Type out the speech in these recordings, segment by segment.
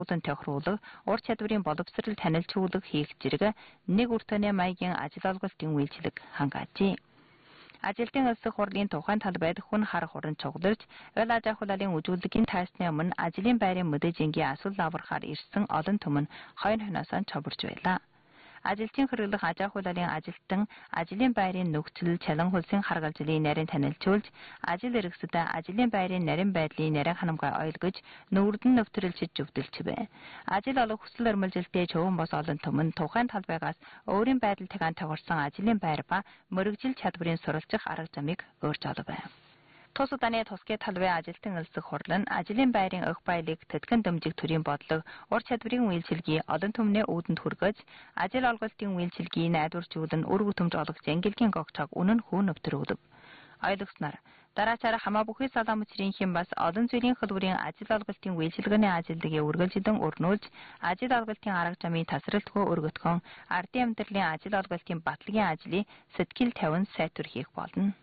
тохируулах, ур чадварын боловсрол танилцуулах хийх зэрэг нэг өртөөний маягийн ажил олголтын үйлчилэг хангаажээ. Ажилтны улсах хурлын тухайн талбайд хүн харах уран цугларч, ойл аж ахуйлын үзүүлэлтийн тайсны өмнө ажлын байрын мэдээжингийн асуул аврахаар ирсэн олон түмэн хойно хойноосоо чоборж байлаа. Ажилтны хэрэглэх аж ахуйлын ажилтан ажлын байрын нөхцөл чалан хөлсийн харгалзлын нарийн танилцуулж, ажил эрхсэд ажлын байрын нарийн байдлын нарийн ханамгай ойлгож, нүүрдэн нэвтрүүлж зөвдөлж байна. Ажил олох хүсэл өрмөлжилтэй чөвөн бос олон түмэн тухайн талбайгаас өөрийн байдал тагаан тохирсон ажлын байр ба мөрөгжил чадварын суралцах арга замыг өөрч олов байна. Тус удааны тусгай талбай ажилтан улсах хурл нь ажлын байрын өх баялаг тэтгэн дэмжих төрийн бодлого, ур чадварын үйлчилгээ олон түмний үүдэнд хүргэж, ажил олголтын үйлчилгээг найдваржуулан үр гүтэмж олох зангилгийн гогцоог үнэн хүү нэвтрүүлв. Ойлгосноор дараачаар хамаа бүхий салаа мөчрийн бас олон зүйлийн хөлбөрийн ажил олголтын үйлчилгээний ажилтныг үргэлжлэн өрнүүлж, ажил олголтын арга замын тасралтгүй өргөтгөн, ардын амьдралын ажил олголтын батлагийн ажлыг сэтгэл тавин сайтар хийх болно.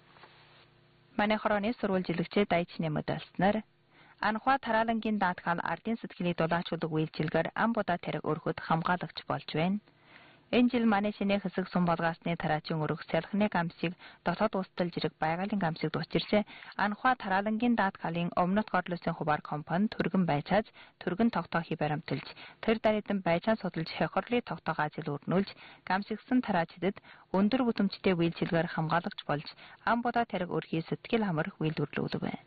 Манай хорооны сурвалжилэгчид дайчны мэдээлснээр анхаа тараалангийн даатгал ардын сэтгэлийг дулаачуулах үйлчилгээр ам будаа тариг өргөхөд хамгаалагч болж байна. Энэ жил манай шинэ хэсэг сум болгоосны тараачийн өргөх салхины гамсыг дотоод устдал зэрэг байгалийн гамсыг дучирч анхаа тараалангийн даатгалын өмнөд горлосын хуваар компани түргэн байцааж түргэн тогтоохыг баримталж тэр дараадан байцаан судалж хохирлын тогтоох ажил өрнүүлж гамсигсан тараачдад өндөр бүтэмжтэй үйлчилгээр хамгаалагч болж ам будаа тариг өрхий сэтгэл хамрах үйлдвэрлэлүүд байна.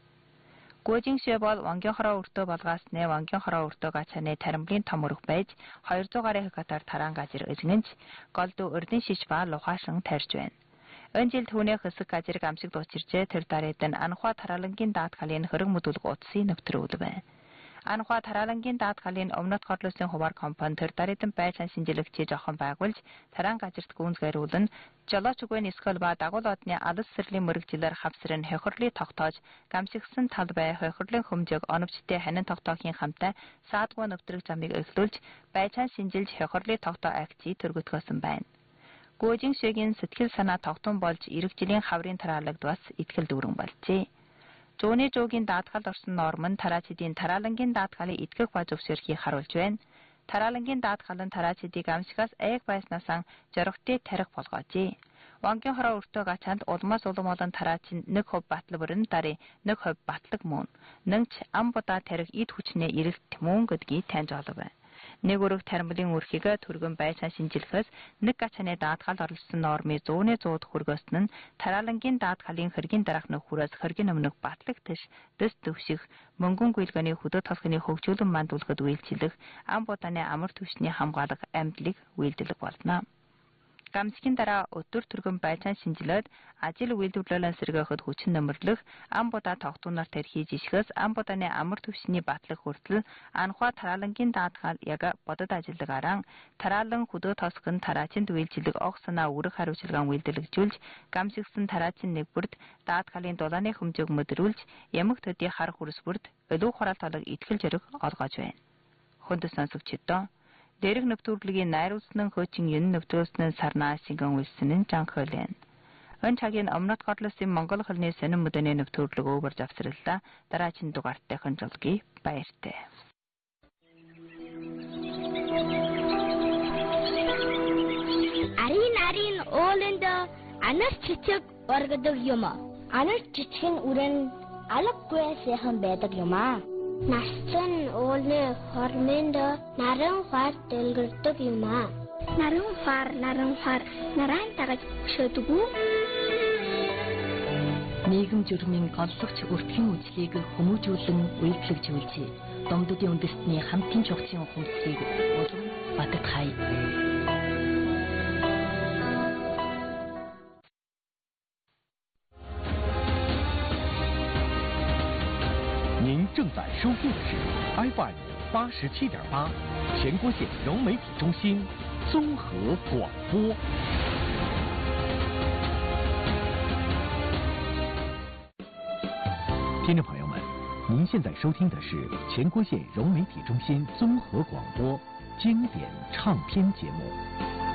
Гojing Shebol Wangyong хороо өртөө болгоосны Wangyong хороо өртөө гачааны таримлын том өрх байж 200 гаруй гектар тараан газар эзэгнэж голдуу урдын шиш ба лухаашин тарьж байна. Энэ жил түүний хэсэг газрыг амсыг дуучирчээ тэр дараадан анхаа тараалангийн даатгалын хөрөг мэдүүлэг утсыг нэвтрүүлв байна. Анхаа тараалангийн даатгалын өмнөд горлосын хуваар компани тэр дараадан байцаан шинжилгэчийг жохон байгуулж тараан газарт гүнзгийрүүлэн жолооч үгүй эсвэл ба дагуул одны алс сэрлийн мөрөгжилээр хавсрын хохирлыг тогтоож гамсигсан талбай хохирлын хөмжөг оновчтой ханин тогтоохын хамтаа саадгүй нэвтрэх замыг эхлүүлж байцаан шинжилж хохирлыг тогтоо акцийг төргөтгөөсөн байна. Гojing Sheгийн сэтгэл санаа тогтун болж ирэх жилийн хаврын тараалагдвас бас итгэл дүүрэн болжээ. Зүүнний жуугийн даатгал орсон норм нь тараачдын тараалангийн даатгалыг итгэх ба зөвшөөрөхийг харуулж байна. Тараалангийн даатгал нь тараачдыг амсгаас аяг байснасаа зоригтой тарих болгоожээ. Wangyong хороо өртөө гачаанд улмаас улам олон тараачин 1% батал бүрэн дарыг 1% батлаг мөн. Нэмч ам будаа тарих эд хүчнээ эрэлт мөн гэдгийг таньж олов байна. Нэг өрөг таримлын өрхийг түргэн байцаан шинжилгэхээс нэг гачааны даатгал орлсон нормыг 100-100 хүргөөсөн нь тараалангийн даатгалын хэргийн дараах нөхрөөс хэргийн өмнөх батлаг тэш дэс төвших мөнгөн гүйлгээний хөдөө толгойн хөгжүүлэн мандуулахад үйлчилэх ам будааны амар түвшний хамгаалах амьдлыг үйлдэлэг болно. Гамсгийн дараа өдөр түргэн байцаан шинжилээд ажил үйлдвэрлэлэн сэргээхэд хүчин нэмэрлэх ам будаа тогтооноор тархиж ишгээс ам будааны амар түвшний батлах хүртэл анхаа тараалангийн даатгал яг бодод ажиллагараа тараалан хөдөө тосгон тараачинд үйлчилэг ог санаа өрөх хариуцлагаан үйлдэлгжүүлж гамсигсан тараачин нэг бүрд даатгалын дулааны хөмжөг мэдрүүлж ямаг төдий хар хүрс бүрд өлөг хураалт олог итгэл зориг олгож байна. Хүнд сонсогчдоо дээрх нэвтрүүлгийн найруулсан хөөчин юм нэвтрүүлсэн сарнаа сингэн үлсэн нь жанхолэн. Энэ цагийн өмнөд горлосын монгол хэлний сонин мэдээний нэвтрүүлэг өөрөөр завсарлаа. Дараагийн дугаартай хөндлөгийг баяртай. Арин ууланд анар чичиг оргодог юм. Анар чичгийн үрэн алгагүй сайхан байдаг юм аа. Насцэн уулны хормонд наран хар дэлгэрдэг юм аа. Наран хар наран тагаж өшөөдөг үү? Нийгэм журмын голлогч өртгийн үзлийг хүмүүжүүлэн үйлчлэгжүүлж, домдодын үндэстний хамтын чухлын ухамсарыг улам баттгая. 您正在收听的是 FM 87.8全国县融媒体中心综合广播。听众朋友们，您现在收听的是全国县融媒体中心综合广播经典唱片节目。